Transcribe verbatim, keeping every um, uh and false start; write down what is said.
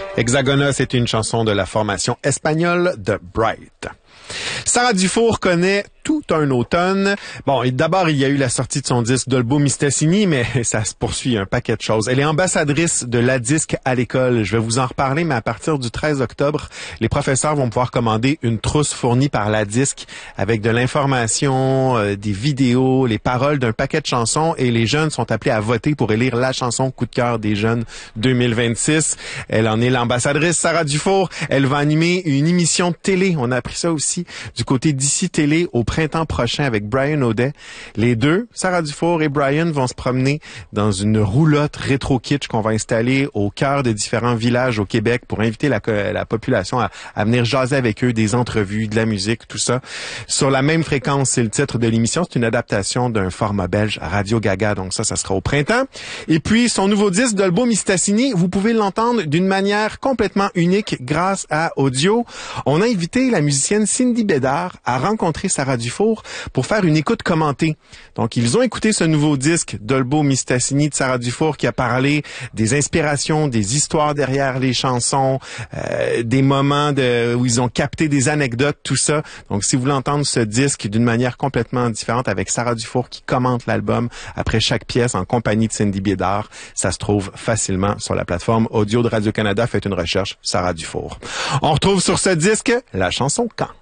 Hexagona, c'est une chanson de la formation espagnole de Bright. Sarah Dufour connaît tout un automne. Bon, et d'abord, il y a eu la sortie de son disque Dolbo Mistassini, mais ça se poursuit un paquet de choses. Elle est ambassadrice de la disque à l'école. Je vais vous en reparler, mais à partir du treize octobre, les professeurs vont pouvoir commander une trousse fournie par la disque avec de l'information, euh, des vidéos, les paroles d'un paquet de chansons, et les jeunes sont appelés à voter pour élire la chanson coup de cœur des jeunes deux mille vingt-six. Elle en est l'ambassadrice, Sarah Dufour. Elle va animer une émission de télé. On a appris ça aussi du côté d'Ici Télé au printemps prochain avec Brian O'Day. Les deux, Sarah Dufour et Brian, vont se promener dans une roulotte rétro-kitsch qu'on va installer au cœur de différents villages au Québec pour inviter la, la population à, à venir jaser avec eux, des entrevues, de la musique, tout ça. Sur la même fréquence, c'est le titre de l'émission. C'est une adaptation d'un format belge, Radio Gaga. Donc ça, ça sera au printemps. Et puis, son nouveau disque, Dolbo Mistassini, vous pouvez l'entendre d'une manière complètement unique grâce à Audio. On a invité la musicienne Cindy Bédard à rencontrer Sarah Dufour pour faire une écoute commentée. Donc, ils ont écouté ce nouveau disque, Dolbo Mistassini, de Sarah Dufour, qui a parlé des inspirations, des histoires derrière les chansons, euh, des moments de, où ils ont capté des anecdotes, tout ça. Donc, si vous voulez entendre ce disque d'une manière complètement différente avec Sarah Dufour qui commente l'album après chaque pièce en compagnie de Cindy Bédard, ça se trouve facilement sur la plateforme audio de Radio-Canada. Faites une recherche, Sarah Dufour. On retrouve sur ce disque la chanson Quand.